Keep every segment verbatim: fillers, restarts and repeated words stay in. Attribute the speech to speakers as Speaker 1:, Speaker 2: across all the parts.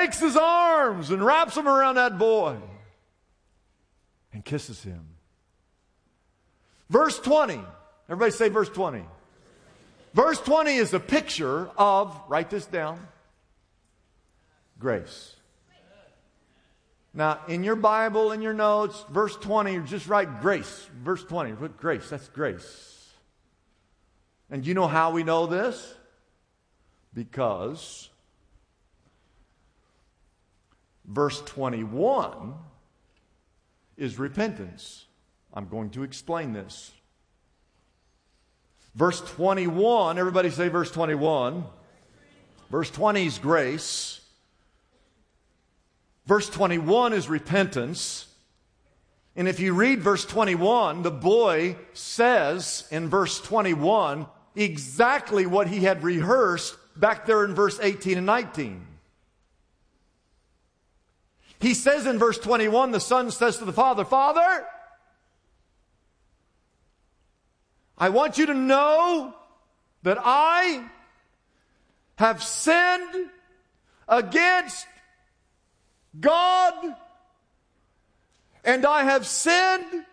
Speaker 1: takes his arms and wraps them around that boy and kisses him. Verse twenty. Everybody say verse twenty. Verse twenty is a picture of, write this down, grace. Now, in your Bible, in your notes, verse twenty, just write grace. Verse twenty, put grace. That's grace. And you know how we know this? Because verse twenty-one is repentance. I'm going to explain this. Verse twenty-one, everybody say verse twenty-one. Verse twenty is grace. Verse twenty-one is repentance. And if you read verse twenty-one, the boy says in verse twenty-one exactly what he had rehearsed back there in verse eighteen and nineteen. He says in verse twenty-one, the son says to the father, Father, I want you to know that I have sinned against God, and I have sinned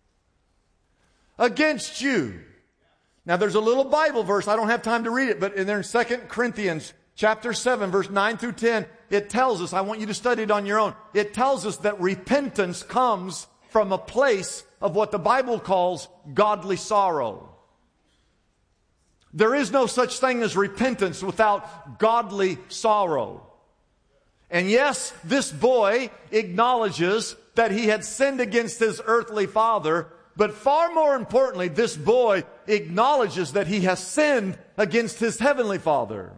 Speaker 1: against you. Now there's a little Bible verse, I don't have time to read it, but in there in Second Corinthians chapter seven, verse nine through ten, it tells us, I want you to study it on your own, it tells us that repentance comes from a place of what the Bible calls godly sorrow. There is no such thing as repentance without godly sorrow. And yes, this boy acknowledges that he had sinned against his earthly father, but far more importantly, this boy acknowledges that he has sinned against his heavenly Father.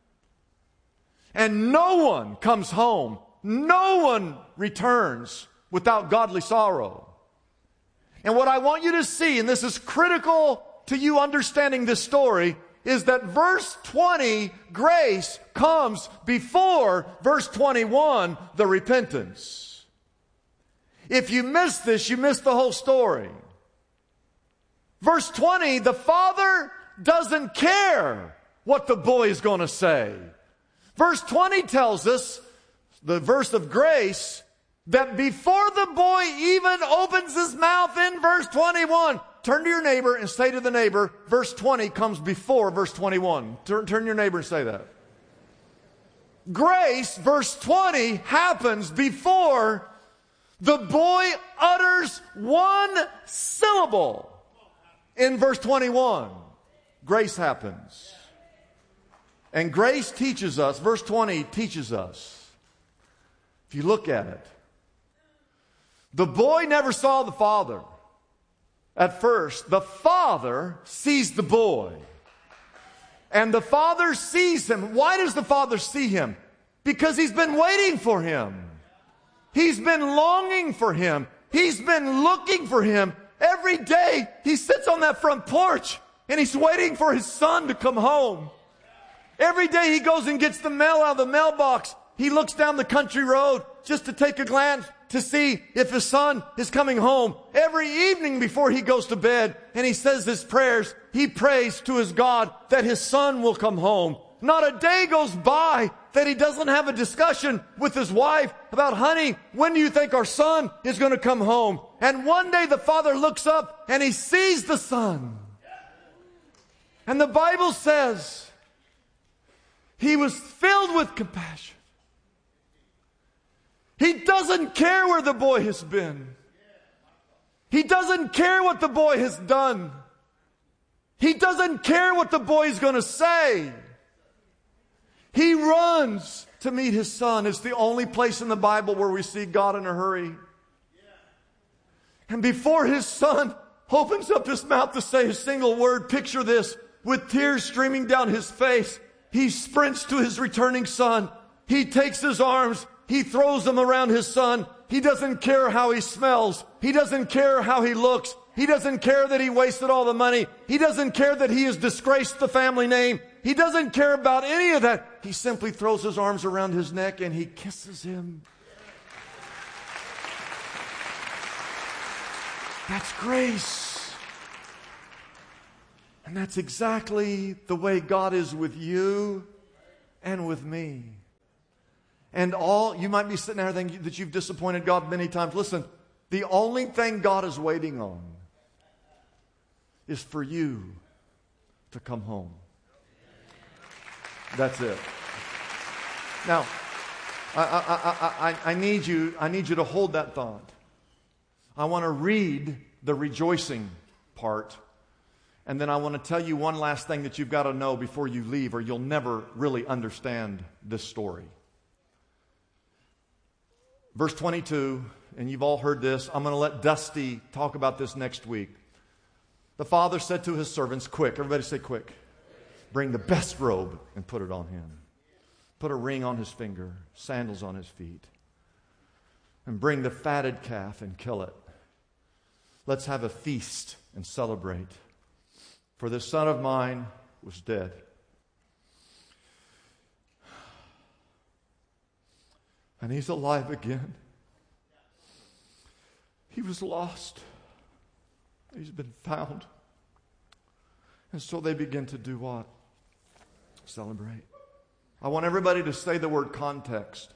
Speaker 1: And no one comes home, no one returns without godly sorrow. And what I want you to see, and this is critical to you understanding this story, is that verse twenty, grace, comes before verse twenty-one, the repentance. If you miss this, you miss the whole story. Verse twenty, the father doesn't care what the boy is going to say. Verse twenty tells us, the verse of grace, that before the boy even opens his mouth in verse twenty-one, turn to your neighbor and say to the neighbor, verse twenty comes before verse twenty-one. Turn, turn to your neighbor and say that. Grace, verse twenty, happens before the boy utters one syllable. In verse twenty-one, grace happens. And grace teaches us, verse twenty teaches us, if you look at it, the boy never saw the father. At first, the father sees the boy. And the father sees him. Why does the father see him? Because he's been waiting for him. He's been longing for him. He's been looking for him. Every day, he sits on that front porch and he's waiting for his son to come home. Every day he goes and gets the mail out of the mailbox. He looks down the country road just to take a glance to see if his son is coming home. Every evening before he goes to bed and he says his prayers, he prays to his God that his son will come home. Not a day goes by that he doesn't have a discussion with his wife about, honey, when do you think our son is going to come home? And one day the father looks up and he sees the son. And the Bible says he was filled with compassion. He doesn't care where the boy has been. He doesn't care what the boy has done. He doesn't care what the boy is going to say. He runs to meet his son. It's the only place in the Bible where we see God in a hurry. And before his son opens up his mouth to say a single word, picture this, with tears streaming down his face, he sprints to his returning son. He takes his arms. He throws them around his son. He doesn't care how he smells. He doesn't care how he looks. He doesn't care that he wasted all the money. He doesn't care that he has disgraced the family name. He doesn't care about any of that. He simply throws his arms around his neck and he kisses him. That's grace. And that's exactly the way God is with you and with me. And all, you might be sitting there thinking that you've disappointed God many times. Listen, the only thing God is waiting on is for you to come home. That's it. Now, I, I, I, I, I need you, I need you to hold that thought. I want to read the rejoicing part, and then I want to tell you one last thing that you've got to know before you leave, or you'll never really understand this story. Verse twenty-two, and you've all heard this. I'm going to let Dusty talk about this next week. The father said to his servants, quick, everybody say quick. Bring the best robe and put it on him. Put a ring on his finger, sandals on his feet. And bring the fatted calf and kill it. Let's have a feast and celebrate. For this son of mine was dead. And he's alive again. He was lost. He's been found. And so they begin to do what? Celebrate. I want everybody to say the word context.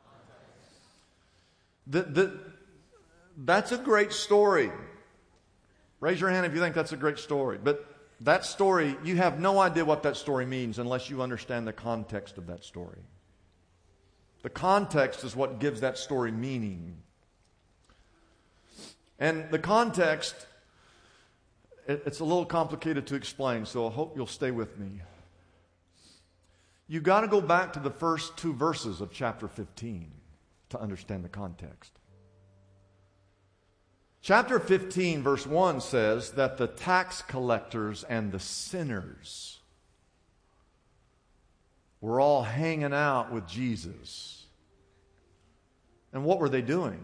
Speaker 1: The, the, that's a great story. Raise your hand if you think that's a great story. But that story, you have no idea what that story means unless you understand the context of that story. The context is what gives that story meaning. And the context, it, it's a little complicated to explain, so I hope you'll stay with me. You've got to go back to the first two verses of chapter fifteen to understand the context. Chapter fifteen, verse one says that the tax collectors and the sinners were all hanging out with Jesus. And what were they doing?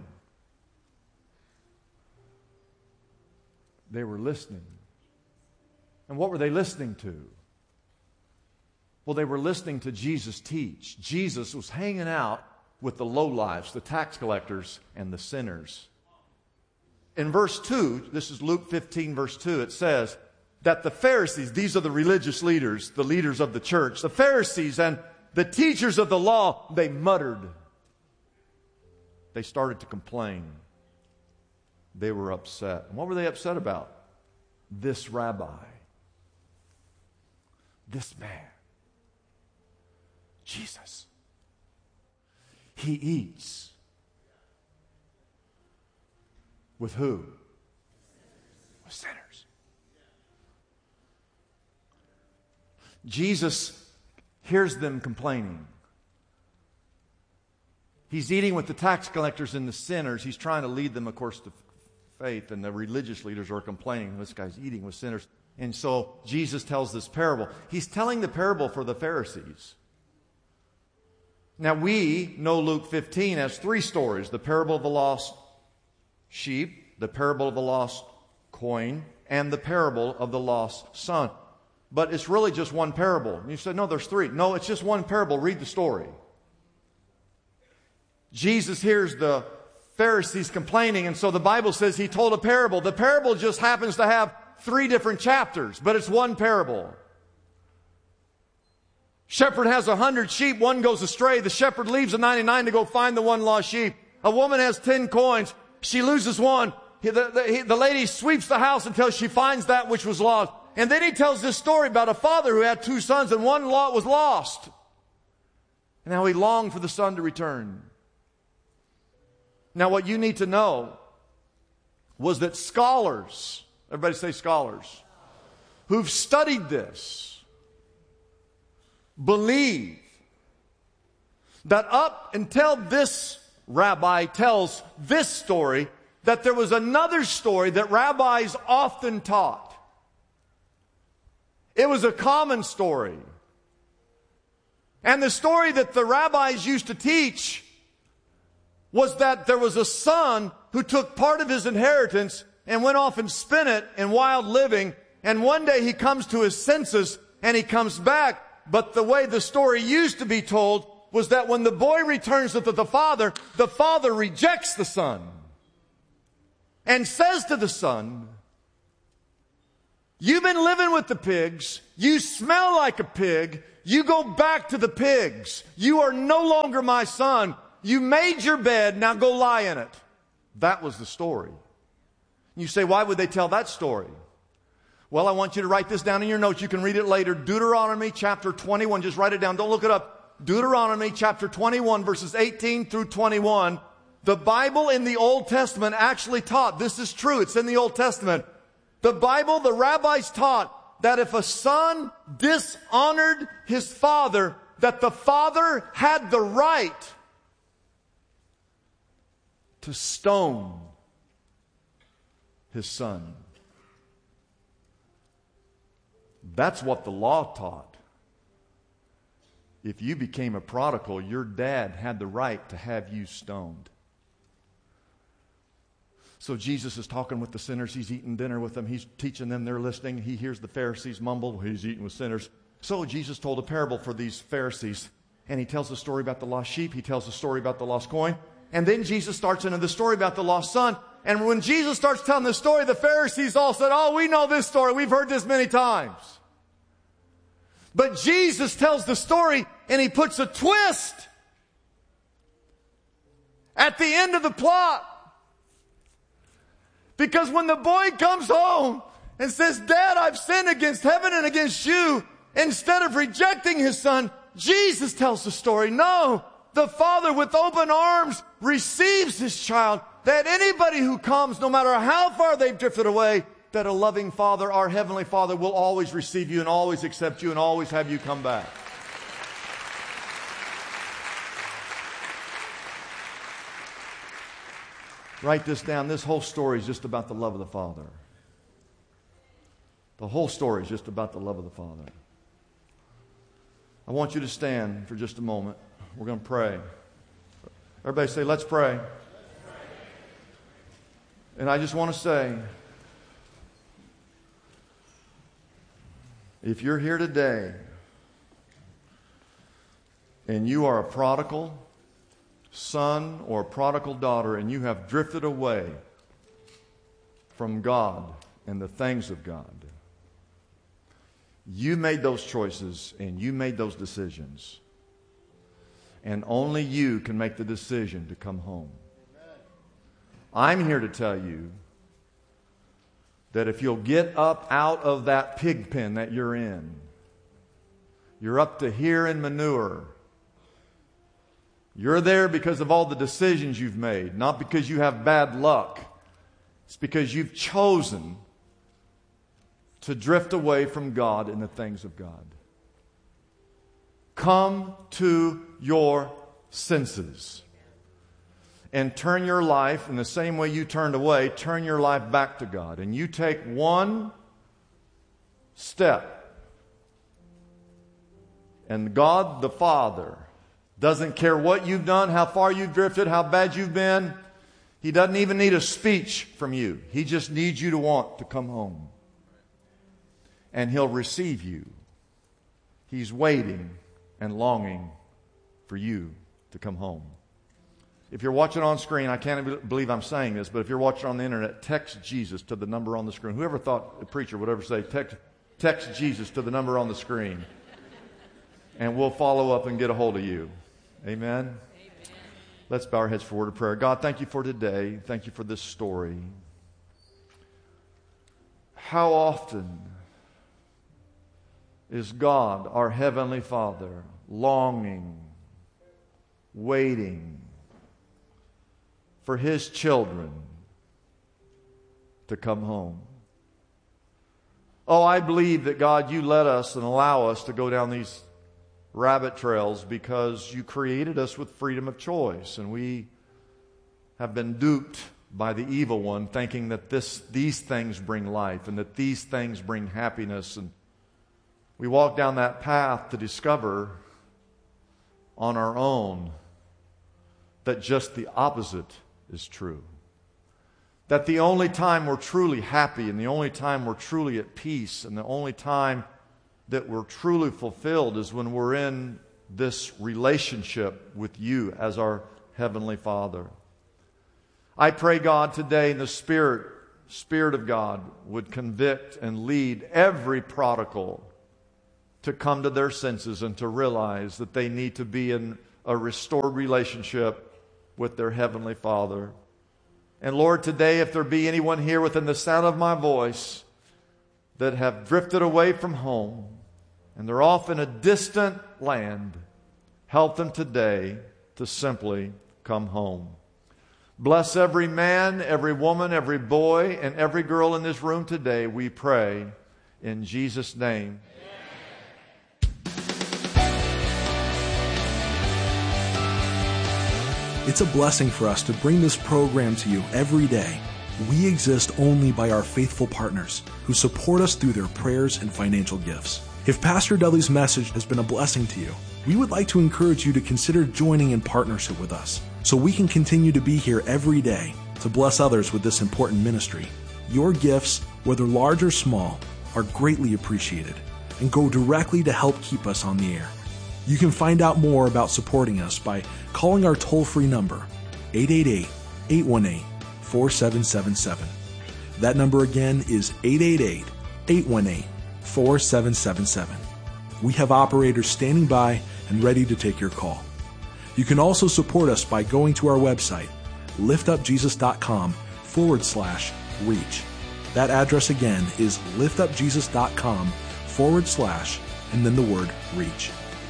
Speaker 1: They were listening. And what were they listening to? Well, they were listening to Jesus teach. Jesus was hanging out with the lowlifes, the tax collectors, and the sinners. In verse two, this is Luke fifteen, verse two, it says that the Pharisees, these are the religious leaders, the leaders of the church, the Pharisees and the teachers of the law, they muttered. They started to complain. They were upset. And what were they upset about? This rabbi, this man, Jesus, he eats with who? With sinners. Jesus hears them complaining. He's eating with the tax collectors and the sinners. He's trying to lead them, of course, to faith. And the religious leaders are complaining, this guy's eating with sinners. And so Jesus tells this parable. He's telling the parable for the Pharisees. Now we know Luke fifteen as three stories. The parable of the lost sheep, the parable of the lost coin, and the parable of the lost son. But it's really just one parable. And you said, no, there's three. No, it's just one parable. Read the story. Jesus hears the Pharisees complaining, and so the Bible says he told a parable. The parable just happens to have three different chapters, but it's one parable. Shepherd has a hundred sheep, one goes astray. The shepherd leaves the ninety-nine to go find the one lost sheep. A woman has ten coins. She loses one. He, the, the, he, the lady sweeps the house until she finds that which was lost. And then he tells this story about a father who had two sons, and one lot was lost. And how he longed for the son to return. Now what you need to know was that scholars, everybody say scholars, who've studied this, believe that up until this rabbi tells this story, that there was another story that rabbis often taught. It was a common story. And the story that the rabbis used to teach was that there was a son who took part of his inheritance and went off and spent it in wild living. And one day he comes to his senses and he comes back. But the way the story used to be told was that when the boy returns to the father, the father rejects the son and says to the son, "You've been living with the pigs. You smell like a pig. You go back to the pigs. You are no longer my son. You made your bed, now go lie in it. That was the story. You say, why would they tell that story? Well, I want you to write this down in your notes. You can read it later. Deuteronomy chapter twenty-one. Just write it down. Don't look it up. Deuteronomy chapter twenty-one, verses eighteen through twenty-one. The Bible in the Old Testament actually taught, this is true, it's in the Old Testament. The Bible, the rabbis taught that if a son dishonored his father, that the father had the right to stone his son. That's what the law taught. If you became a prodigal, your dad had the right to have you stoned. So Jesus is talking with the sinners. He's eating dinner with them. He's teaching them. They're listening. He hears the Pharisees mumble. He's eating with sinners. So Jesus told a parable for these Pharisees. And he tells a story about the lost sheep. He tells a story about the lost coin. And then Jesus starts into the story about the lost son. And when Jesus starts telling the story, the Pharisees all said, oh, we know this story. We've heard this many times. But Jesus tells the story and he puts a twist at the end of the plot. Because when the boy comes home and says, Dad, I've sinned against heaven and against you, instead of rejecting his son, Jesus tells the story. No, the father with open arms receives his child. That anybody who comes, no matter how far they've drifted away, that a loving Father, our Heavenly Father, will always receive you and always accept you and always have you come back. Write this down. This whole story is just about the love of the Father. The whole story is just about the love of the Father. I want you to stand for just a moment. We're going to pray. Everybody say, let's pray. And I just want to say, if you're here today and you are a prodigal son or a prodigal daughter and you have drifted away from God and the things of God, you made those choices and you made those decisions. And only you can make the decision to come home. I'm here to tell you that if you'll get up out of that pig pen that you're in, you're up to here in manure. You're there because of all the decisions you've made, not because you have bad luck. It's because you've chosen to drift away from God and the things of God. Come to your senses. And turn your life in the same way you turned away, turn your life back to God. And you take one step. And God the Father doesn't care what you've done, how far you've drifted, how bad you've been. He doesn't even need a speech from you. He just needs you to want to come home. And He'll receive you. He's waiting and longing for you to come home. If you're watching on screen, I can't believe I'm saying this, but if you're watching on the internet, text Jesus to the number on the screen. Whoever thought a preacher would ever say, text, text Jesus to the number on the screen. And we'll follow up and get a hold of you. Amen? Amen. Let's bow our heads for a word of prayer. God, thank you for today. Thank you for this story. How often is God, our Heavenly Father, longing, waiting for His children to come home? Oh, I believe that, God, you let us and allow us to go down these rabbit trails because you created us with freedom of choice, and we have been duped by the evil one, thinking that this, these things bring life and that these things bring happiness. And we walk down that path to discover on our own that just the opposite is true. That the only time we're truly happy and the only time we're truly at peace and the only time that we're truly fulfilled is when we're in this relationship with you as our Heavenly Father. I pray, God, today in the Spirit, Spirit of God would convict and lead every prodigal to come to their senses and to realize that they need to be in a restored relationship with their Heavenly Father. And Lord, today, if there be anyone here within the sound of my voice that have drifted away from home and they're off in a distant land, help them today to simply come home. Bless every man, every woman, every boy, and every girl in this room today, we pray in Jesus' name.
Speaker 2: It's a blessing for us to bring this program to you every day. We exist only by our faithful partners who support us through their prayers and financial gifts. If Pastor Dudley's message has been a blessing to you, we would like to encourage you to consider joining in partnership with us so we can continue to be here every day to bless others with this important ministry. Your gifts, whether large or small, are greatly appreciated and go directly to help keep us on the air. You can find out more about supporting us by calling our toll-free number, eight eight eight, eight one eight, four seven seven seven. That number again is eight eight eight, eight one eight, four seven seven seven. We have operators standing by and ready to take your call. You can also support us by going to our website, liftupjesus.com forward slash reach. That address again is liftupjesus.com forward slash and then the word reach.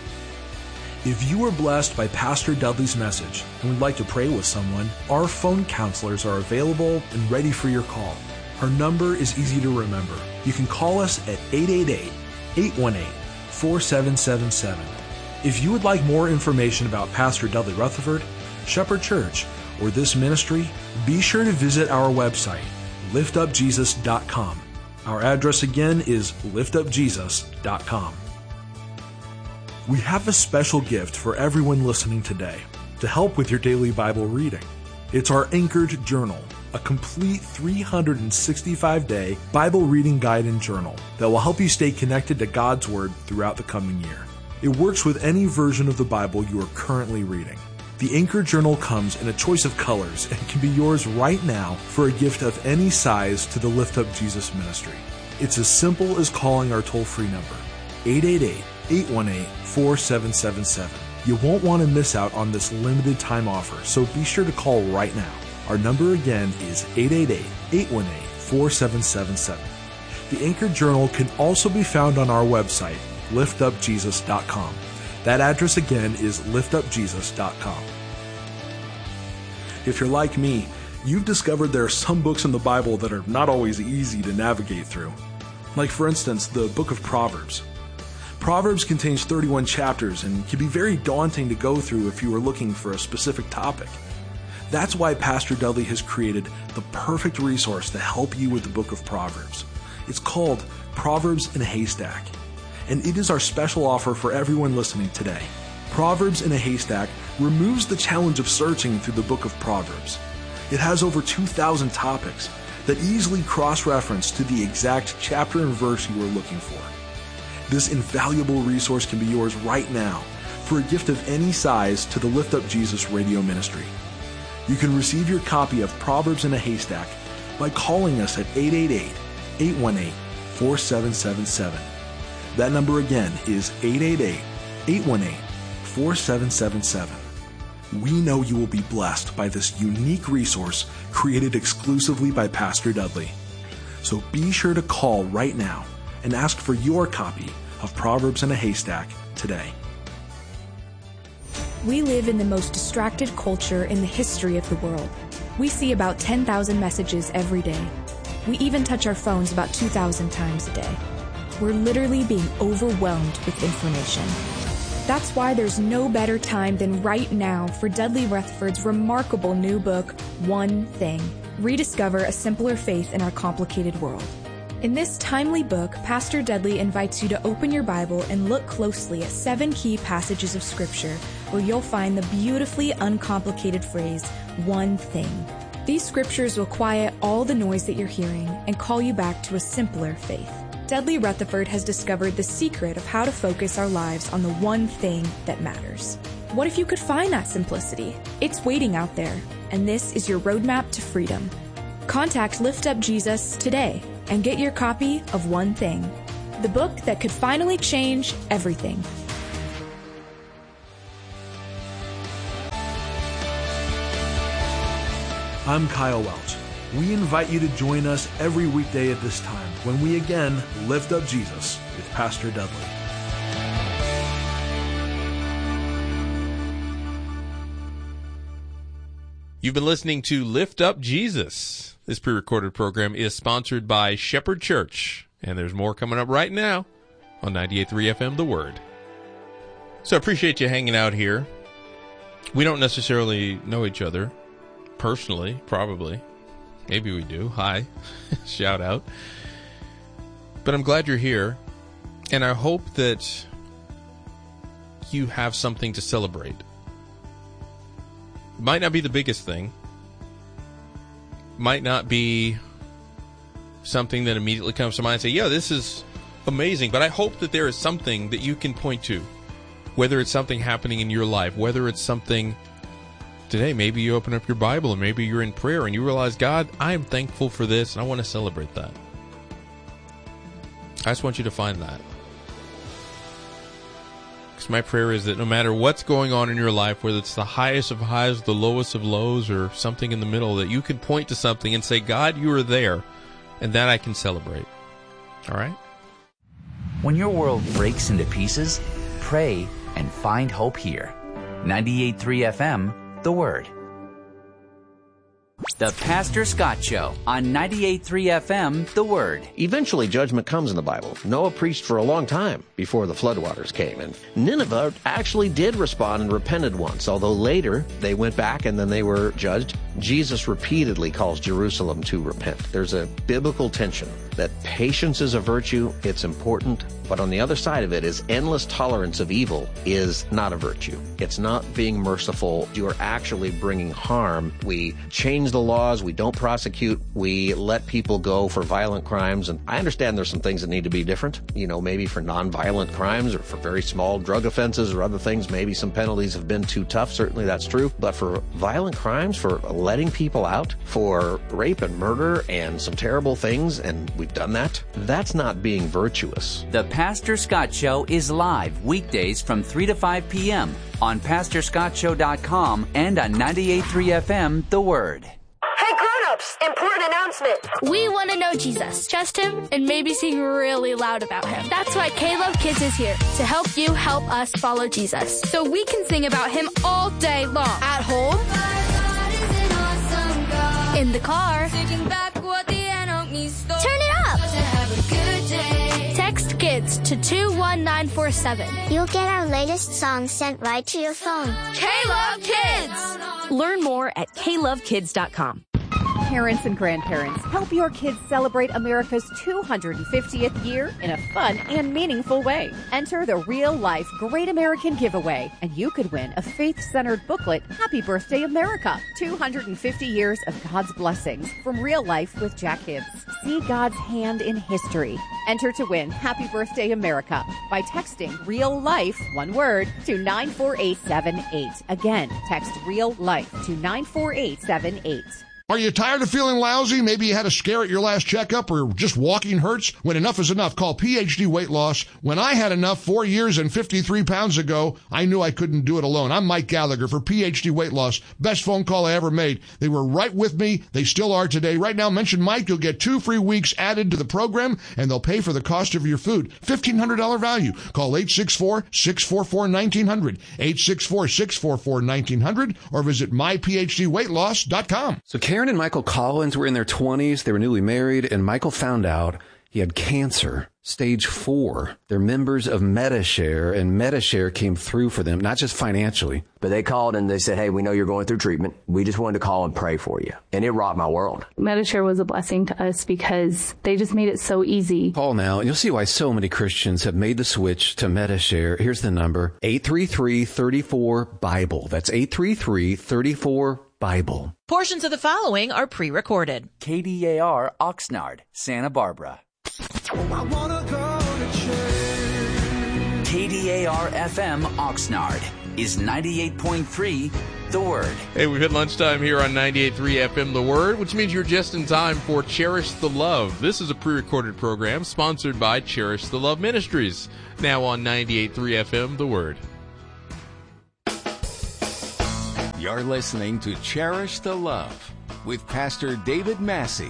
Speaker 2: If you were blessed by Pastor Dudley's message and would like to pray with someone, our phone counselors are available and ready for your call. Her number is easy to remember. You can call us at eight eight eight, eight one eight, four seven seven seven. If you would like more information about Pastor Dudley Rutherford, Shepherd Church, or this ministry, be sure to visit our website, lift up jesus dot com. Our address again is lift up jesus dot com. We have a special gift for everyone listening today to help with your daily Bible reading. It's our Anchored Journal, a complete three hundred sixty-five day Bible reading guide and journal that will help you stay connected to God's Word throughout the coming year. It works with any version of the Bible you are currently reading. The Anchored Journal comes in a choice of colors and can be yours right now for a gift of any size to the Lift Up Jesus ministry. It's as simple as calling our toll-free number, eight eight eight, eight one eight, four seven seven seven. You won't want to miss out on this limited time offer, so be sure to call right now. Our number again is eight eight eight, eight one eight, four seven seven seven. The Anchored Journal can also be found on our website, lift up jesus dot com. That address again is lift up jesus dot com. If you're like me, you've discovered there are some books in the Bible that are not always easy to navigate through. Like, for instance, the book of Proverbs. Proverbs contains thirty-one chapters and can be very daunting to go through if you are looking for a specific topic. That's why Pastor Dudley has created the perfect resource to help you with the book of Proverbs. It's called Proverbs in a Haystack, and it is our special offer for everyone listening today. Proverbs in a Haystack removes the challenge of searching through the book of Proverbs. It has over two thousand topics that easily cross-reference to the exact chapter and verse you are looking for. This invaluable resource can be yours right now for a gift of any size to the Lift Up Jesus radio ministry. You can receive your copy of Proverbs in a Haystack by calling us at eight eight eight, eight one eight, four seven seven seven. That number again is eight eight eight, eight one eight, four seven seven seven. We know you will be blessed by this unique resource created exclusively by Pastor Dudley. So be sure to call right now and ask for your copy of Proverbs in a Haystack today.
Speaker 3: We live in the most distracted culture in the history of the world. We see about ten thousand messages every day. We even touch our phones about two thousand times a day. We're literally being overwhelmed with information. That's why there's no better time than right now for Dudley Rutherford's remarkable new book, One Thing. Rediscover a simpler faith in our complicated world. In this timely book, Pastor Dudley invites you to open your Bible and look closely at seven key passages of Scripture where you'll find the beautifully uncomplicated phrase, one thing. These scriptures will quiet all the noise that you're hearing and call you back to a simpler faith. Dudley Rutherford has discovered the secret of how to focus our lives on the one thing that matters. What if you could find that simplicity? It's waiting out there, and this is your roadmap to freedom. Contact Lift Up Jesus today and get your copy of One Thing. The book that could finally change everything.
Speaker 2: I'm Kyle Welch. We invite you to join us every weekday at this time when we again lift up Jesus with Pastor Dudley.
Speaker 4: You've been listening to Lift Up Jesus. This pre-recorded program is sponsored by Shepherd Church, and there's more coming up right now on ninety-eight point three F M The Word. So I appreciate you hanging out here. We don't necessarily know each other personally, probably. Maybe we do. Hi. Shout out. But I'm glad you're here, and I hope that you have something to celebrate. Might not be the biggest thing. Might not be something that immediately comes to mind and say, yeah, this is amazing. But I hope that there is something that you can point to. Whether it's something happening in your life, whether it's something today, maybe you open up your Bible and maybe you're in prayer and you realize, God, I am thankful for this and I want to celebrate that. I just want you to find that. Because my prayer is that no matter what's going on in your life, whether it's the highest of highs, the lowest of lows, or something in the middle, that you can point to something and say, God, you are there, and that I can celebrate. All right?
Speaker 5: When your world breaks into pieces, pray and find hope here. ninety-eight point three F M, The Word. The Pastor Scott Show on ninety-eight point three F M, The Word.
Speaker 6: Eventually, judgment comes in the Bible. Noah preached for a long time before the floodwaters came. And Nineveh actually did respond and repented once, although later they went back and then they were judged. Jesus repeatedly calls Jerusalem to repent. There's a biblical tension that patience is a virtue, it's important, but on the other side of it is endless tolerance of evil is not a virtue. It's not being merciful. You're actually bringing harm. We change the laws, we don't prosecute, we let people go for violent crimes, and I understand there's some things that need to be different. You know, maybe for non-violent crimes or for very small drug offenses or other things, maybe some penalties have been too tough. Certainly that's true. But for violent crimes, for letting people out, for rape and murder and some terrible things, and we've done that, that's not being virtuous.
Speaker 5: The Pastor Scott Show is live weekdays from three to five p.m. on pastor scott show dot com and on ninety-eight point three F M, The Word.
Speaker 7: Hey grown-ups, important announcement.
Speaker 8: We want to know Jesus, trust him, and maybe sing really loud about him. That's why K-Love Kids is here, to help you help us follow Jesus. So we can sing about him all day long. At home, in the car, turn it up. Text KIDS to two one nine four seven.
Speaker 9: You'll get our latest songs sent right to your phone.
Speaker 8: K-Love Kids!
Speaker 10: Learn more at K love kids dot com.
Speaker 11: Parents and grandparents, help your kids celebrate America's two hundred fiftieth year in a fun and meaningful way. Enter the Real Life Great American Giveaway, and you could win a faith-centered booklet, Happy Birthday America, two hundred fifty years of God's blessings from Real Life with Jack Hibbs. See God's hand in history. Enter to win Happy Birthday America by texting Real Life, one word, to nine four eight seven eight. Again, text Real Life to nine four eight seven eight.
Speaker 12: Are you tired of feeling lousy? Maybe you had a scare at your last checkup or just walking hurts? When enough is enough, call P H D Weight Loss. When I had enough four years and fifty-three pounds ago, I knew I couldn't do it alone. I'm Mike Gallagher for P H D Weight Loss. Best phone call I ever made. They were right with me. They still are today. Right now, mention Mike. You'll get two free weeks added to the program, and they'll pay for the cost of your food. fifteen hundred dollars value. Call eight six four, six four four, one nine zero zero, eight six four, six four four, one nine zero zero, or visit my p h d weight loss dot com.
Speaker 13: So Karen and Michael Collins were in their twenties. They were newly married, and Michael found out he had cancer, stage four. They're members of Medi-Share, and Medi-Share came through for them, not just financially.
Speaker 14: But they called and they said, hey, we know you're going through treatment. We just wanted to call and pray for you. And it rocked my world.
Speaker 15: Medi-Share was a blessing to us because they just made it so easy.
Speaker 13: Call now, and you'll see why so many Christians have made the switch to Medi-Share. Here's the number, eight three three, three four, BIBLE. That's eight three three, three four, BIBLE.
Speaker 16: Portions of the following are pre-recorded.
Speaker 5: K D A R Oxnard, Santa Barbara.
Speaker 17: I wanna go to church.
Speaker 5: K D A R F M Oxnard is ninety-eight point three the Word.
Speaker 4: Hey, we've hit lunchtime here on ninety-eight point three F M The Word, which means you're just in time for Cherish the Love. This is a pre-recorded program sponsored by Cherish the Love Ministries, now on ninety-eight point three F M The Word.
Speaker 18: You're listening to Cherish the Love with Pastor David Massey.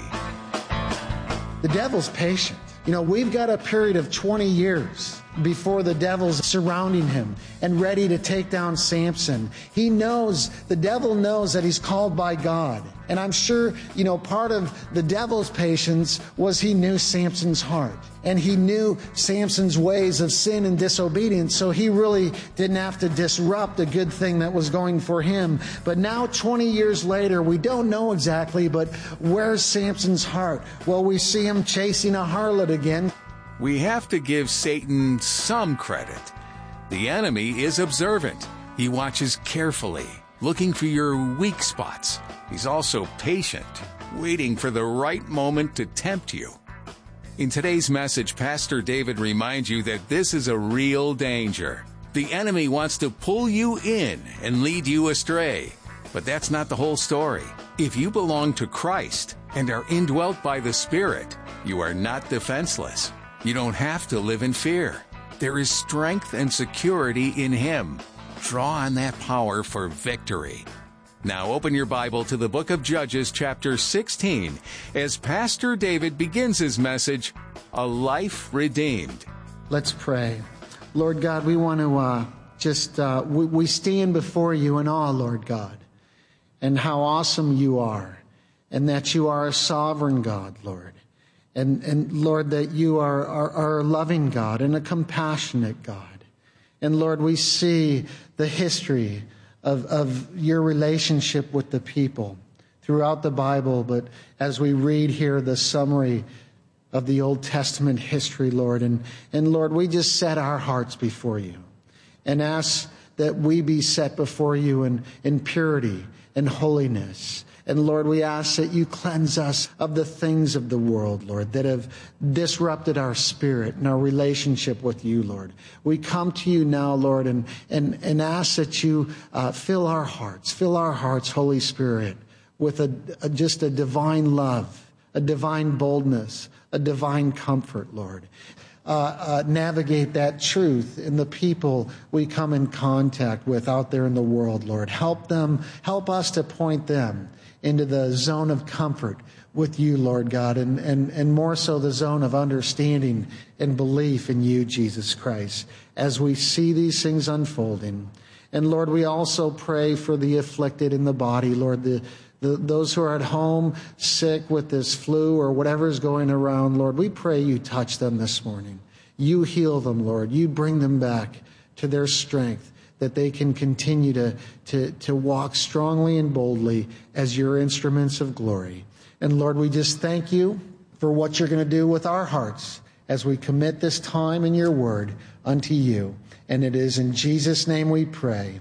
Speaker 19: The devil's patient. You know, we've got a period of twenty years before the devil's surrounding him and ready to take down Samson. He knows, the devil knows that he's called by God. And I'm sure, you know, part of the devil's patience was he knew Samson's heart. And he knew Samson's ways of sin and disobedience, so he really didn't have to disrupt a good thing that was going for him. But now, twenty years later, we don't know exactly, but where's Samson's heart? Well, we see him chasing a harlot again.
Speaker 18: We have to give Satan some credit. The enemy is observant. He watches carefully, looking for your weak spots. He's also patient, waiting for the right moment to tempt you. In today's message, Pastor David reminds you that this is a real danger. The enemy wants to pull you in and lead you astray. But that's not the whole story. If you belong to Christ and are indwelt by the Spirit, you are not defenseless. You don't have to live in fear. There is strength and security in Him. Draw on that power for victory. Now open your Bible to the book of Judges, chapter sixteen, as Pastor David begins his message, A Life Redeemed.
Speaker 19: Let's pray. Lord God, we want to uh, just, uh, we, we stand before you in awe, Lord God, and how awesome you are, and that you are a sovereign God, Lord. And, and Lord, that you are, are, are a loving God and a compassionate God. And Lord, we see the history of, of your relationship with the people throughout the Bible. But as we read here the summary of the Old Testament history, Lord, and, and Lord, we just set our hearts before you and ask that we be set before you in, in purity and holiness. And Lord, we ask that you cleanse us of the things of the world, Lord, that have disrupted our spirit and our relationship with you, Lord. We come to you now, Lord, and, and, and ask that you uh, fill our hearts, fill our hearts, Holy Spirit, with a, a just a divine love, a divine boldness, a divine comfort, Lord. Uh, uh, navigate that truth in the people we come in contact with out there in the world, Lord. Help them, help us to point them into the zone of comfort with you, Lord God, and, and, and more so the zone of understanding and belief in you, Jesus Christ, as we see these things unfolding. And Lord, we also pray for the afflicted in the body, Lord, the, the those who are at home sick with this flu or whatever is going around, Lord, we pray you touch them this morning. You heal them, Lord. You bring them back to their strength, that they can continue to, to, to walk strongly and boldly as your instruments of glory. And Lord, we just thank you for what you're going to do with our hearts as we commit this time in your word unto you. And it is in Jesus' name we pray.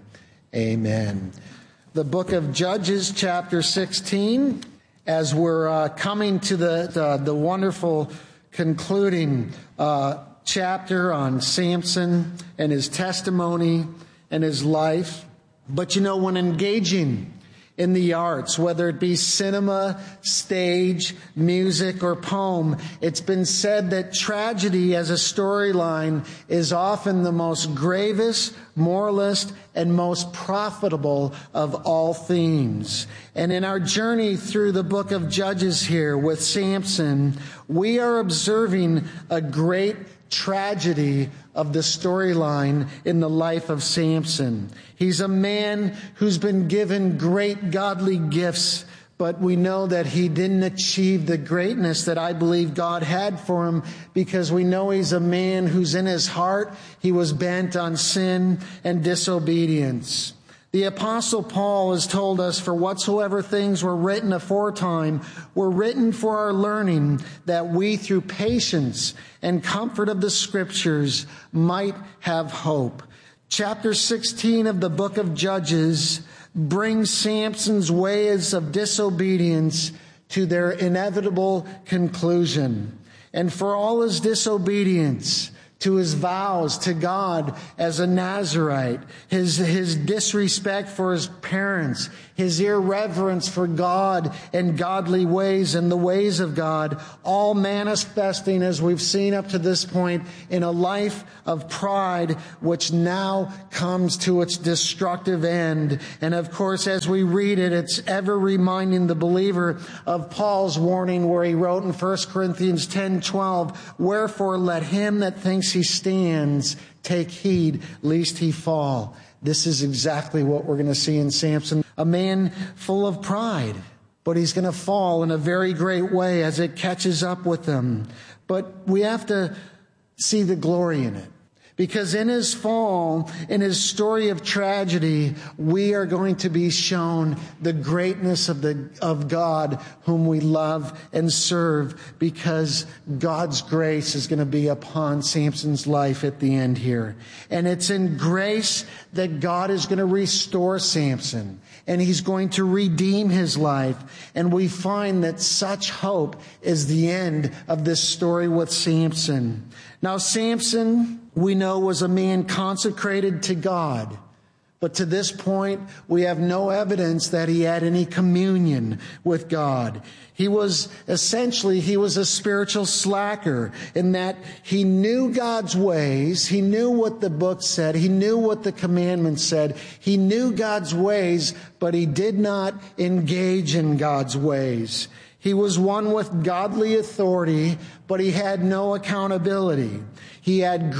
Speaker 19: Amen. The book of Judges, chapter sixteen, as we're uh, coming to the, the, the wonderful concluding uh, chapter on Samson and his testimony and his life. But you know, when engaging in the arts, whether it be cinema, stage, music, or poem, it's been said that tragedy as a storyline is often the most gravest, moralist, and most profitable of all themes. And in our journey through the book of Judges here with Samson, we are observing a great tragedy of the storyline in the life of Samson. He's a man who's been given great godly gifts, but we know that he didn't achieve the greatness that I believe God had for him, because we know he's a man who's in his heart, he was bent on sin and disobedience. The Apostle Paul has told us, for whatsoever things were written aforetime were written for our learning, that we through patience and comfort of the Scriptures might have hope. Chapter sixteen of the book of Judges brings Samson's ways of disobedience to their inevitable conclusion. And for all his disobedience, to his vows to God as a Nazirite, his, his disrespect for his parents, his irreverence for God and godly ways and the ways of God, all manifesting, as we've seen up to this point, in a life of pride, which now comes to its destructive end. And of course, as we read it, it's ever reminding the believer of Paul's warning where he wrote in First Corinthians ten twelve, "Wherefore let him that thinks he stands take heed lest he fall." This is exactly what we're going to see in Samson. A man full of pride, but he's going to fall in a very great way as it catches up with him. But we have to see the glory in it. Because in his fall, in his story of tragedy, we are going to be shown the greatness of the of God whom we love and serve, because God's grace is going to be upon Samson's life at the end here. And it's in grace that God is going to restore Samson, and he's going to redeem his life. And we find that such hope is the end of this story with Samson. Now, Samson, we know, was a man consecrated to God. But to this point, we have no evidence that he had any communion with God. He was essentially, he was a spiritual slacker in that he knew God's ways. He knew what the book said. He knew what the commandments said. He knew God's ways, but he did not engage in God's ways. He was one with godly authority, but he had no accountability. He had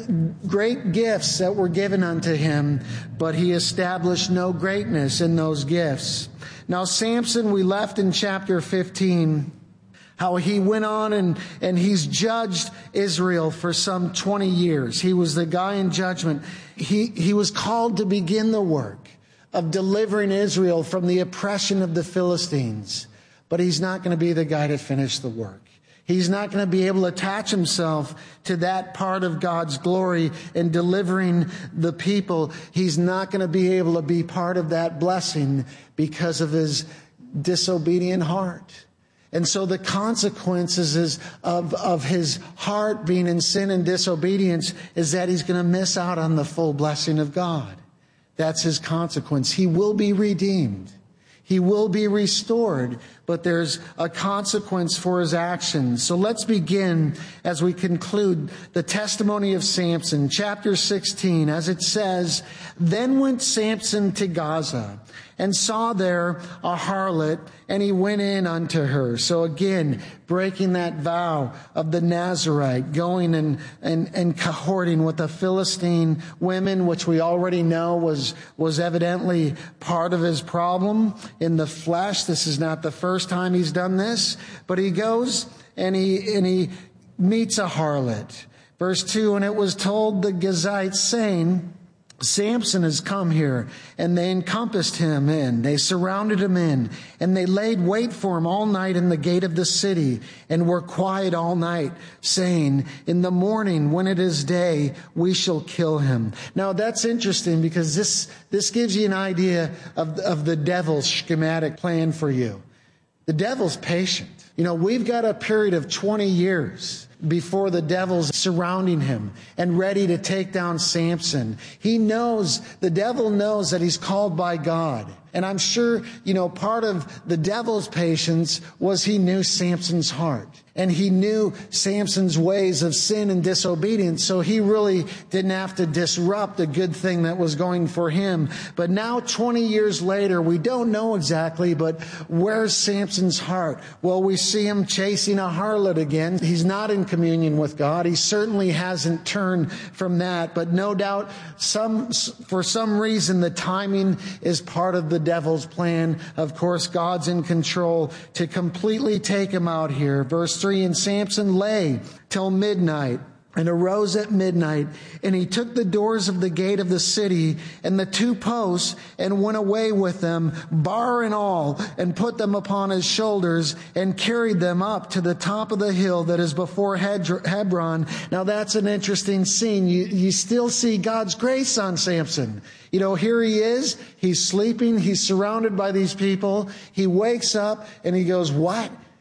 Speaker 19: great gifts that were given unto him, but he established no greatness in those gifts. Now, Samson, we left in chapter fifteen, how he went on and, and he's judged Israel for some twenty years. He was the guy in judgment. He, he was called to begin the work of delivering Israel from the oppression of the Philistines. But he's not going to be the guy to finish the work. He's not going to be able to attach himself to that part of God's glory in delivering the people. He's not going to be able to be part of that blessing because of his disobedient heart. And so the consequences is of, of his heart being in sin and disobedience is that he's going to miss out on the full blessing of God. That's his consequence. He will be redeemed. He will be restored, but there's a consequence for his actions. So let's begin as we conclude the testimony of Samson, chapter sixteen, as it says, "Then went Samson to Gaza, and saw there a harlot, and he went in unto her." So again, breaking that vow of the Nazirite, going and, and, and cohorting with the Philistine women, which we already know was, was evidently part of his problem in the flesh. This is not the first time he's done this, but he goes and he, and he meets a harlot. Verse two, "And it was told the Gazites, saying, Samson has come here." And they encompassed him in, they surrounded him in, and they laid wait for him all night in the gate of the city, and were quiet all night, saying, "In the morning, when it is day, we shall kill him." Now that's interesting, because this, this gives you an idea of, of the devil's schematic plan for you. The devil's patient. You know, we've got a period of twenty years before the devil's surrounding him and ready to take down Samson. He knows, the devil knows that he's called by God. And I'm sure, you know, part of the devil's patience was he knew Samson's heart. And he knew Samson's ways of sin and disobedience, so he really didn't have to disrupt a good thing that was going for him. But now, twenty years later, we don't know exactly, but where's Samson's heart? Well, we see him chasing a harlot again. He's not in communion with God. He certainly hasn't turned from that, but no doubt, some for some reason, the timing is part of the devil's plan. Of course, God's in control to completely take him out here. Verse three, "And Samson lay till midnight, and arose at midnight, and he took the doors of the gate of the city and the two posts, and went away with them, bar and all, and put them upon his shoulders, and carried them up to the top of the hill that is before Hebron." Now that's an interesting scene. You, you still see God's grace on Samson. You know, here he is, he's sleeping, he's surrounded by these people. He wakes up and he goes, "What?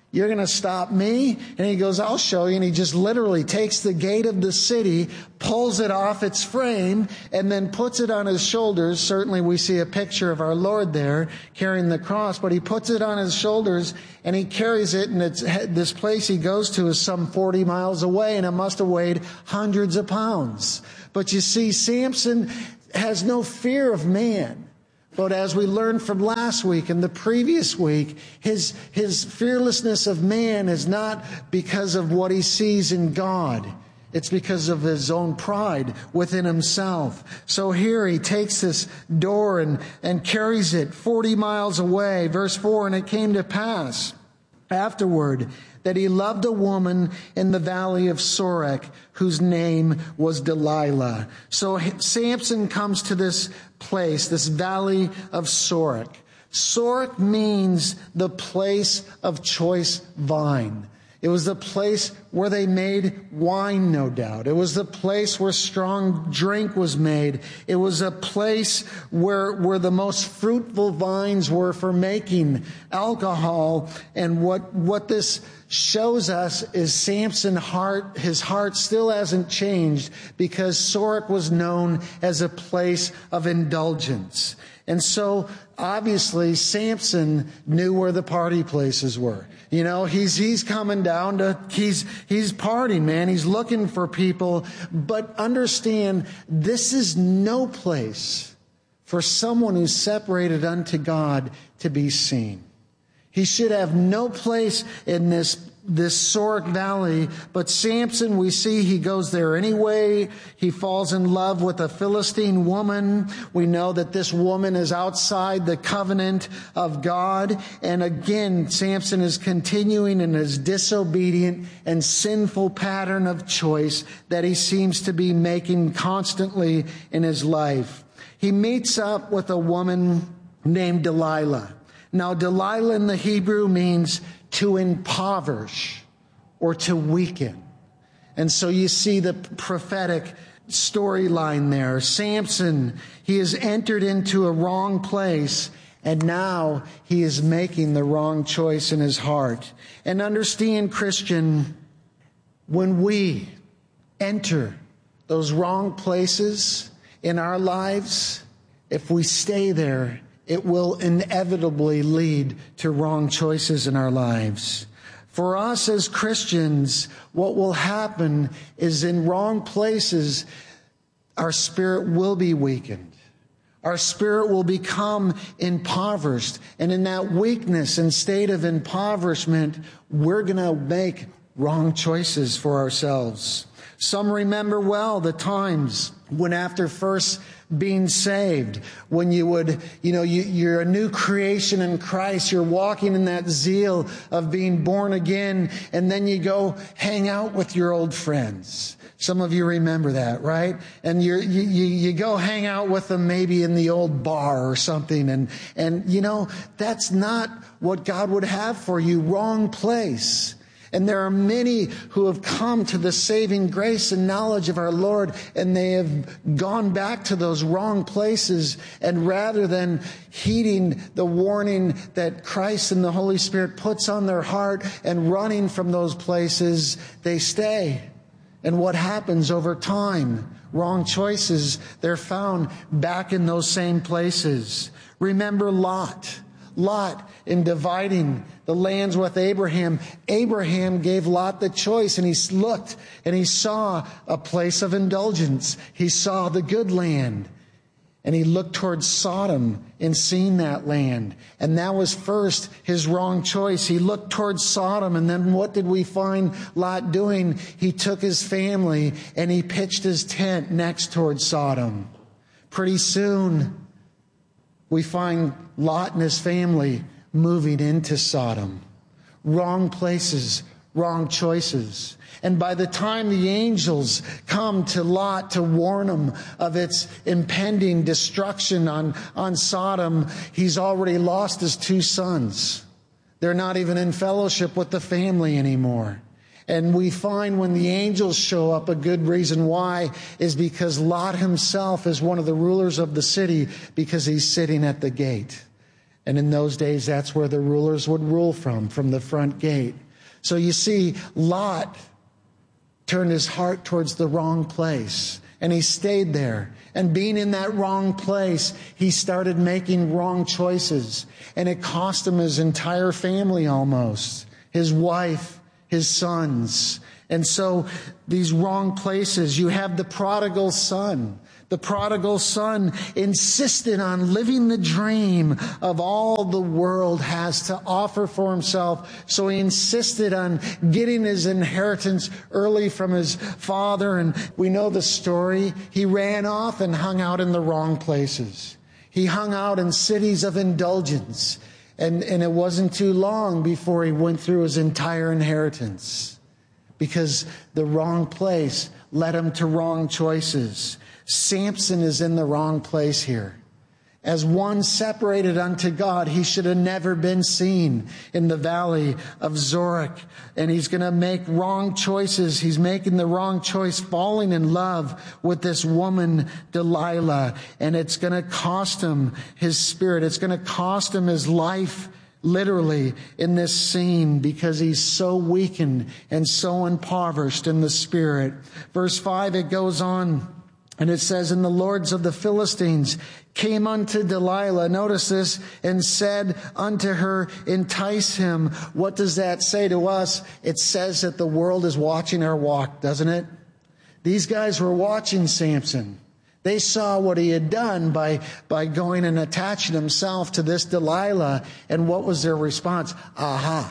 Speaker 19: You're going to stop me? And he goes, I'll show you. And he just literally takes the gate of the city, pulls it off its frame, and then puts it on his shoulders. Certainly we see a picture of our Lord there carrying the cross, but he puts it on his shoulders and he carries it. And it's, this place he goes to is some forty miles away, and it must have weighed hundreds of pounds. But you see, Samson has no fear of man. But as we learned from last week and the previous week, his, his fearlessness of man is not because of what he sees in God. It's because of his own pride within himself. So here he takes this door and, and carries it forty miles away. Verse four, and it came to pass afterward that he loved a woman in the valley of Sorek, whose name was Delilah. So Samson comes to this place, this valley of Sorek. Sorek means the place of choice vine. It was the place where they made wine, no doubt. It was the place where strong drink was made. It was a place where, where the most fruitful vines were for making alcohol. And what, what this shows us is Samson's heart, his heart still hasn't changed, because Sorek was known as a place of indulgence. And so, obviously, Samson knew where the party places were. You know, he's, he's coming down to, he's, he's partying, man. He's looking for people. But understand, this is no place for someone who's separated unto God to be seen. He should have no place in this this Sorek Valley, but Samson, we see he goes there anyway. He falls in love with a Philistine woman. We know that this woman is outside the covenant of God. And again, Samson is continuing in his disobedient and sinful pattern of choice that he seems to be making constantly in his life. He meets up with a woman named Delilah. Now, Delilah in the Hebrew means to impoverish or to weaken. And so you see the prophetic storyline there. Samson, he has entered into a wrong place, and now he is making the wrong choice in his heart. And understand, Christian, when we enter those wrong places in our lives, if we stay there, it will inevitably lead to wrong choices in our lives. For us as Christians, what will happen is in wrong places, our spirit will be weakened. Our spirit will become impoverished. And in that weakness and state of impoverishment, we're going to make wrong choices for ourselves. Some remember well the times when after first being saved, when you would, you know, you, you're a new creation in Christ, you're walking in that zeal of being born again, and then you go hang out with your old friends. Some of you remember that, right? And you're, you you you go hang out with them maybe in the old bar or something, and and you know, that's not what God would have for you. Wrong place. And there are many who have come to the saving grace and knowledge of our Lord, and they have gone back to those wrong places. And rather than heeding the warning that Christ and the Holy Spirit puts on their heart and running from those places, they stay. And what happens over time? Wrong choices. They're found back in those same places. Remember Lot. Lot, in dividing the lands with Abraham, Abraham gave Lot the choice, and he looked and he saw a place of indulgence. He saw the good land, and he looked towards Sodom and seen that land. And that was first his wrong choice. He looked towards Sodom, and then what did we find Lot doing? He took his family and he pitched his tent next towards Sodom. Pretty soon, we find Lot and his family moving into Sodom. Wrong places, wrong choices. And by the time the angels come to Lot to warn him of its impending destruction on, on Sodom, he's already lost his two sons. They're not even in fellowship with the family anymore. And we find when the angels show up, a good reason why is because Lot himself is one of the rulers of the city, because he's sitting at the gate. And in those days, that's where the rulers would rule from, from the front gate. So you see, Lot turned his heart towards the wrong place. And he stayed there. And being in that wrong place, he started making wrong choices. And it cost him his entire family almost. His wife, his sons. And so these wrong places, you have the prodigal son. The prodigal son insisted on living the dream of all the world has to offer for himself. So he insisted on getting his inheritance early from his father. And we know the story. He ran off and hung out in the wrong places. He hung out in cities of indulgence. And, and it wasn't too long before he went through his entire inheritance. Because the wrong place led him to wrong choices. Samson is in the wrong place here. As one separated unto God, he should have never been seen in the valley of Zorek. And he's going to make wrong choices. He's making the wrong choice, falling in love with this woman, Delilah. And it's going to cost him his spirit. It's going to cost him his life, literally, in this scene, because he's so weakened and so impoverished in the spirit. Verse five, it goes on. And it says, and the lords of the Philistines came unto Delilah, notice this, and said unto her, entice him. What does that say to us? It says that the world is watching our walk, doesn't it? These guys were watching Samson. They saw what he had done by, by going and attaching himself to this Delilah. And what was their response? Aha,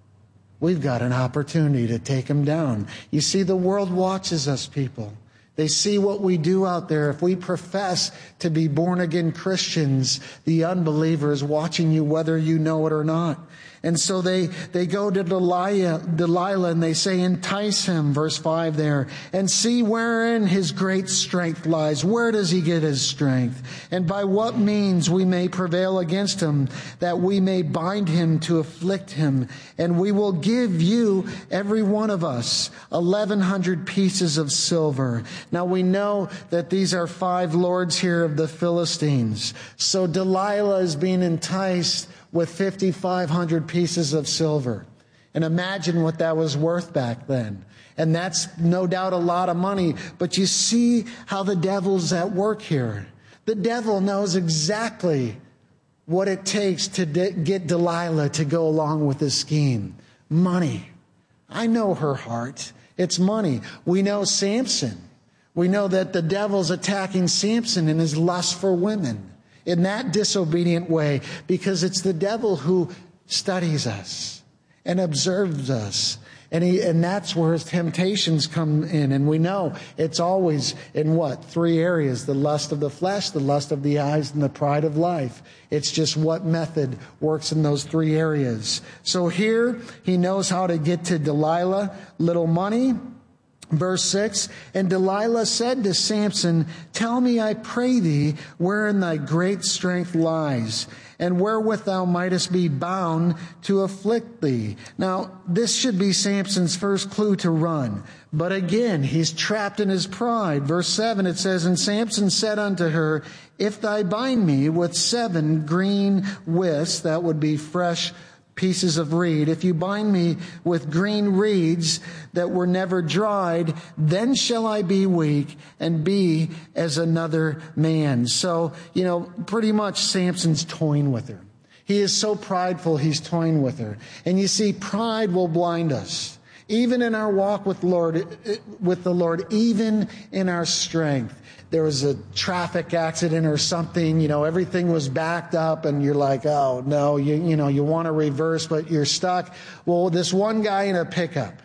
Speaker 19: we've got an opportunity to take him down. You see, the world watches us, people. They see what we do out there. If we profess to be born-again Christians, the unbeliever is watching you whether you know it or not. And so they, they go to Delilah, Delilah and they say, entice him, verse five there, and see wherein his great strength lies. Where does he get his strength? And by what means we may prevail against him, that we may bind him to afflict him. And we will give you, every one of us, eleven hundred pieces of silver. Now we know that these are five lords here of the Philistines. So Delilah is being enticed with fifty-five hundred pieces of silver. And imagine what that was worth back then. And that's no doubt a lot of money. But you see how the devil's at work here. The devil knows exactly what it takes to de- get Delilah to go along with this scheme. Money. I know her heart. It's money. We know Samson. We know that the devil's attacking Samson in his lust for women. In that disobedient way, because it's the devil who studies us and observes us. And he, and that's where his temptations come in. And we know it's always in what? Three areas. The lust of the flesh, the lust of the eyes, and the pride of life. It's just what method works in those three areas. So here, he knows how to get to Delilah. Little money. Verse six, and Delilah said to Samson, tell me, I pray thee, wherein thy great strength lies, and wherewith thou mightest be bound to afflict thee. Now, this should be Samson's first clue to run. But again, he's trapped in his pride. Verse seven, it says, and Samson said unto her, if thou bind me with seven green withs, that would be fresh pieces of reed, if you bind me with green reeds that were never dried, then shall I be weak and be as another man. So, you know, pretty much Samson's toying with her. He is so prideful, he's toying with her. And you see, pride will blind us. Even in our walk with Lord, with the Lord, even in our strength. There was a traffic accident or something, you know, everything was backed up and you're like, oh no, you, you know, you want to reverse, but you're stuck. Well, this one guy in a pickup,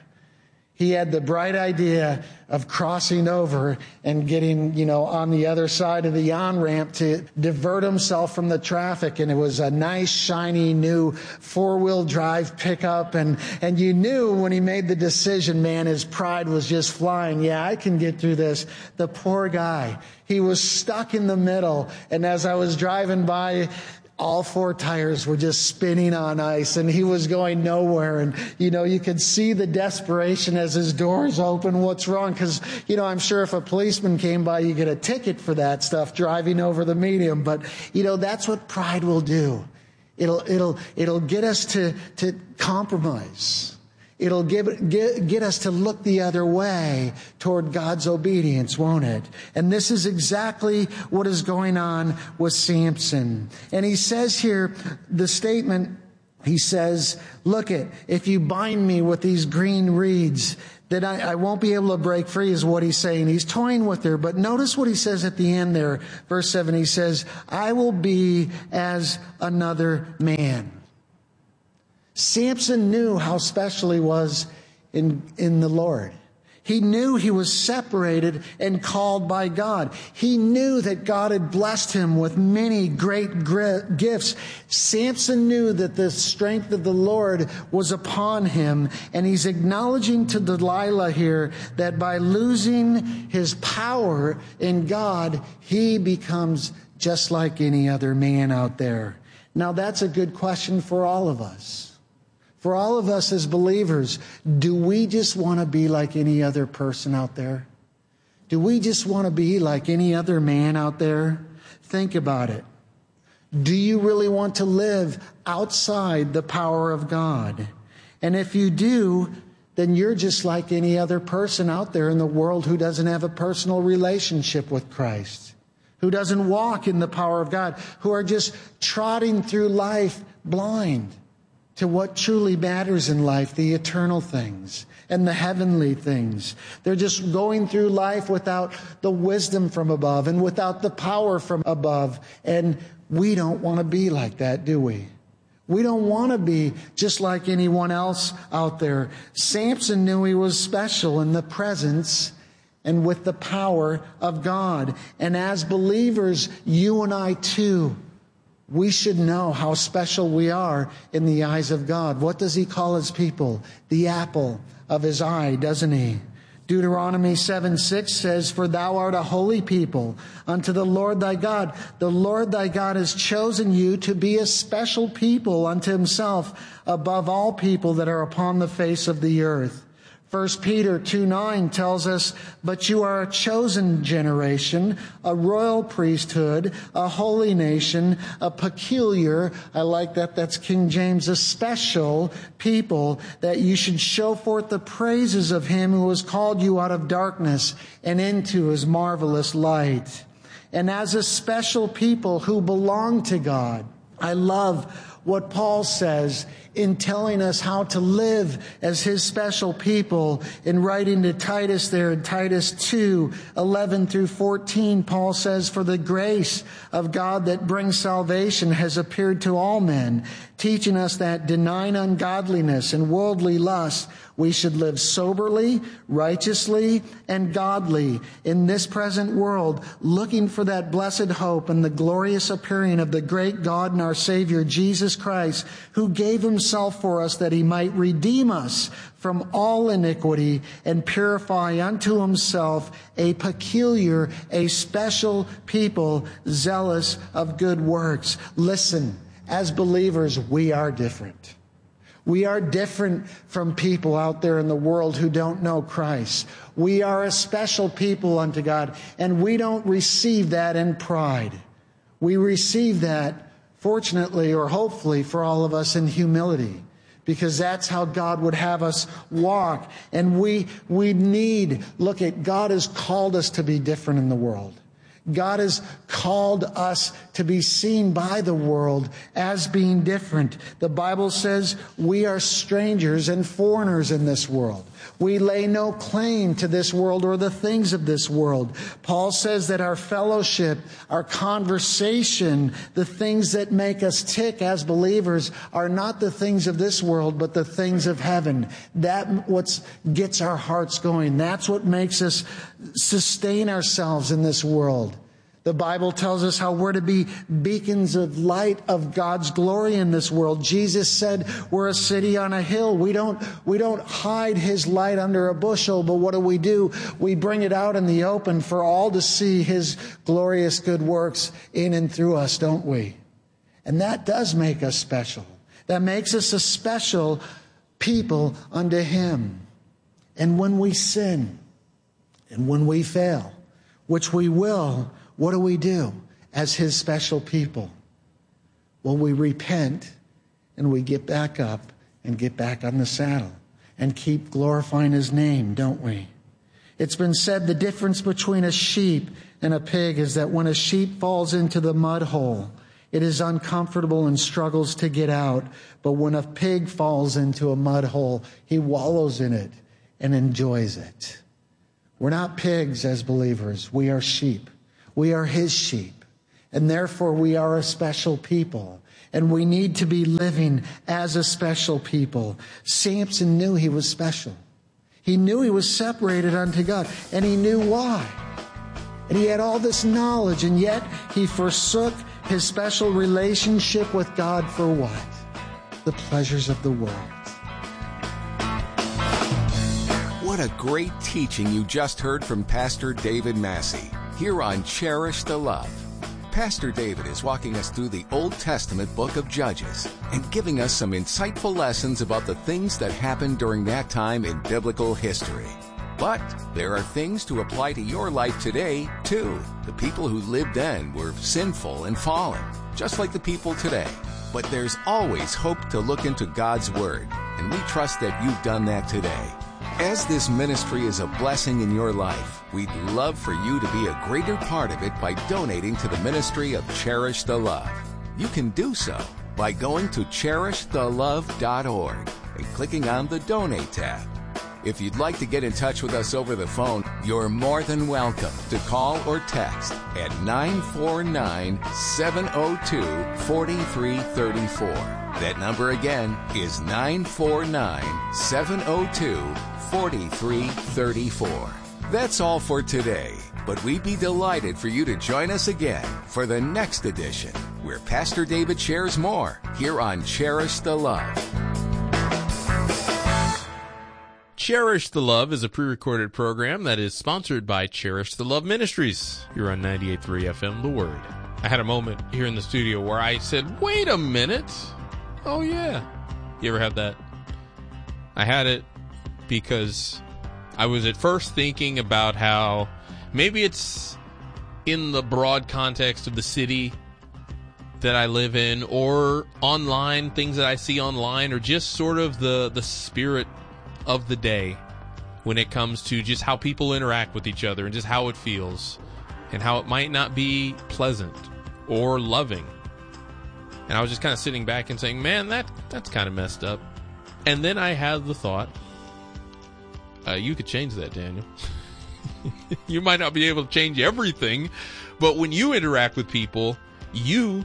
Speaker 19: he had the bright idea of crossing over and getting, you know, on the other side of the on-ramp to divert himself from the traffic. And it was a nice, shiny, new four-wheel drive pickup. And, and you knew when he made the decision, man, his pride was just flying. Yeah, I can get through this. The poor guy, he was stuck in the middle. And as I was driving by, all four tires were just spinning on ice and he was going nowhere. And, you know, you could see the desperation as his doors open. What's wrong? Because, you know, I'm sure if a policeman came by, you get a ticket for that stuff, driving over the median. But, you know, that's what pride will do. It'll, it'll, it'll get us to, to compromise. It'll give, get, get us to look the other way toward God's obedience, won't it? And this is exactly what is going on with Samson. And he says here, the statement, he says, look it, if you bind me with these green reeds, that I, I won't be able to break free, is what he's saying. He's toying with her. But notice what he says at the end there. Verse seven, he says, I will be as another man. Samson knew how special he was in, in the Lord. He knew he was separated and called by God. He knew that God had blessed him with many great gifts. Samson knew that the strength of the Lord was upon him. And he's acknowledging to Delilah here that by losing his power in God, he becomes just like any other man out there. Now, that's a good question for all of us. For all of us as believers, do we just want to be like any other person out there? Do we just want to be like any other man out there? Think about it. Do you really want to live outside the power of God? And if you do, then you're just like any other person out there in the world who doesn't have a personal relationship with Christ, who doesn't walk in the power of God, who are just trotting through life blind to what truly matters in life, the eternal things and the heavenly things. They're just going through life without the wisdom from above and without the power from above. And we don't want to be like that, do we? We don't want to be just like anyone else out there. Samson knew he was special in the presence and with the power of God. And as believers, you and I too, we should know how special we are in the eyes of God. What does he call his people? The apple of his eye, doesn't he? Deuteronomy seven six says, for thou art a holy people unto the Lord thy God. The Lord thy God has chosen you to be a special people unto himself above all people that are upon the face of the earth. First Peter two nine tells us, but you are a chosen generation, a royal priesthood, a holy nation, a peculiar, I like that, that's King James, a special people, that you should show forth the praises of him who has called you out of darkness and into his marvelous light. And as a special people who belong to God, I love what Paul says in telling us how to live as his special people. In writing to Titus there in Titus two eleven through fourteen, Paul says, for the grace of God that brings salvation has appeared to all men, teaching us that denying ungodliness and worldly lust, we should live soberly, righteously, and godly in this present world, looking for that blessed hope and the glorious appearing of the great God and our Savior, Jesus Christ, who gave himself for us that he might redeem us from all iniquity and purify unto himself a peculiar, a special people, zealous of good works. Listen, as believers, we are different. We are different from people out there in the world who don't know Christ. We are a special people unto God, and we don't receive that in pride. We receive that, fortunately or hopefully for all of us, in humility, because that's how God would have us walk. And we, we need, look at, God has called us to be different in the world. God has called us to be seen by the world as being different. The Bible says we are strangers and foreigners in this world. We lay no claim to this world or the things of this world. Paul says that our fellowship, our conversation, the things that make us tick as believers are not the things of this world, but the things of heaven. That's what gets our hearts going. That's what makes us sustain ourselves in this world. The Bible tells us how we're to be beacons of light of God's glory in this world. Jesus said we're a city on a hill. We don't, we don't hide his light under a bushel, but what do we do? We bring it out in the open for all to see his glorious good works in and through us, don't we? And that does make us special. That makes us a special people unto him. And when we sin, and when we fail, which we will, what do we do as his special people? Well, we repent and we get back up and get back on the saddle and keep glorifying his name, don't we? It's been said the difference between a sheep and a pig is that when a sheep falls into the mud hole, it is uncomfortable and struggles to get out. But when a pig falls into a mud hole, he wallows in it and enjoys it. We're not pigs as believers. We are sheep. We are his sheep. And therefore we are a special people. And we need to be living as a special people. Samson knew he was special. He knew he was separated unto God. And he knew why. And he had all this knowledge. And yet he forsook his special relationship with God for what? The pleasures of the world.
Speaker 18: What a great teaching you just heard from Pastor David Massey here on Cherish the Love. Pastor David is walking us through the Old Testament book of Judges and giving us some insightful lessons about the things that happened during that time in biblical history. But there are things to apply to your life today, too. The people who lived then were sinful and fallen, just like the people today. But there's always hope to look into God's Word, and we trust that you've done that today. As this ministry is a blessing in your life, we'd love for you to be a greater part of it by donating to the ministry of Cherish the Love. You can do so by going to cherish the love dot org and clicking on the Donate tab. If you'd like to get in touch with us over the phone, you're more than welcome to call or text at nine four nine, seven zero two, four three three four. That number again is nine four nine, seven zero two, four three three four. That's all for today, but we'd be delighted for you to join us again for the next edition, where Pastor David shares more here on Cherish the Love.
Speaker 4: Cherish the Love is a pre-recorded program that is sponsored by Cherish the Love Ministries. You're on ninety-eight point three F M, The Word. I had a moment here in the studio where I said, wait a minute. Oh, yeah. You ever had that? I had it because I was at first thinking about how maybe it's in the broad context of the city that I live in, or online, things that I see online, or just sort of the, the spirit of the day when it comes to just how people interact with each other and just how it feels and how it might not be pleasant or loving. And I was just kind of sitting back and saying, man, that that's kind of messed up. And then I had the thought, uh, you could change that, Daniel. You might not be able to change everything, but when you interact with people, you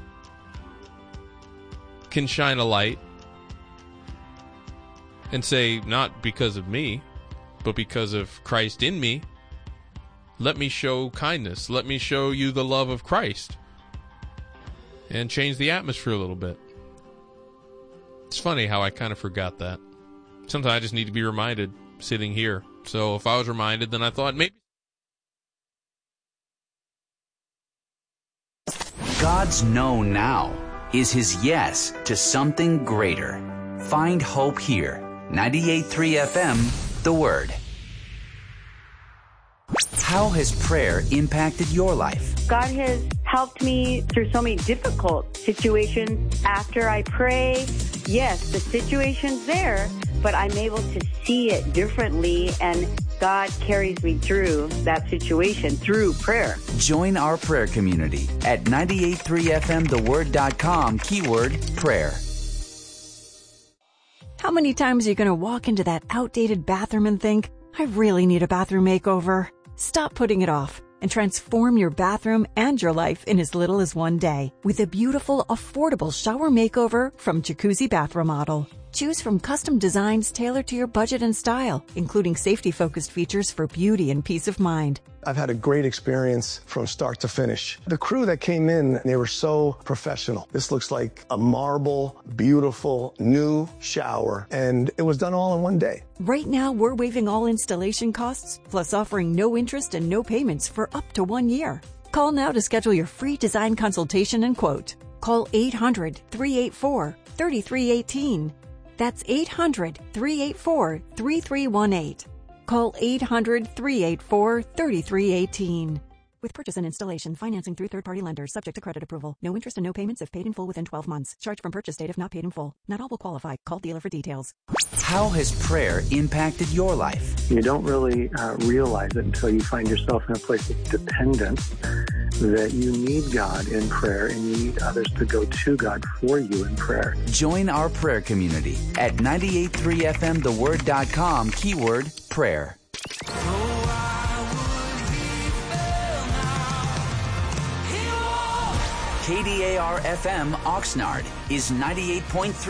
Speaker 4: can shine a light and say, not because of me, but because of Christ in me, let me show kindness. Let me show you the love of Christ. And change the atmosphere a little bit. It's funny how I kind of forgot that. Sometimes I just need to be reminded sitting here. So if I was reminded, then I thought maybe.
Speaker 5: God's no now is his yes to something greater. Find hope here. ninety-eight point three F M, The Word. How has prayer impacted your life?
Speaker 20: God has helped me through so many difficult situations. After I pray, yes, the situation's there, but I'm able to see it differently, and God carries me through that situation through prayer.
Speaker 5: Join our prayer community at ninety-eight point three F M the word dot com, keyword prayer.
Speaker 10: How many times are you going to walk into that outdated bathroom and think, I really need a bathroom makeover? Stop putting it off and transform your bathroom and your life in as little as one day with a beautiful, affordable shower makeover from Jacuzzi Bath Remodel. Choose from custom designs tailored to your budget and style, including safety-focused features for beauty and peace of mind.
Speaker 21: I've had a great experience from start to finish. The crew that came in, they were so professional. This looks like a marble, beautiful, new shower, and it was done all in one day.
Speaker 10: Right now, we're waiving all installation costs, plus offering no interest and no payments for up to one year. Call now to schedule your free design consultation and quote. Call eight hundred, three eight four, three three one eight. That's eight hundred, three eight four, three three one eight. Call eight hundred, three eight four, three three one eight. With purchase and installation, financing through third-party lenders, subject to credit approval. No interest and no payments if paid in full within twelve months. Charge from purchase date if not paid in full. Not all will qualify. Call dealer for details.
Speaker 5: How has prayer impacted your life?
Speaker 1: You don't really uh, realize it until you find yourself in a place of dependence, that you need God in prayer and you need others to go to God for you in prayer.
Speaker 5: Join our prayer community at ninety-eight point three F M the word dot com, keyword prayer. K D A R F M Oxnard is ninety-eight point three.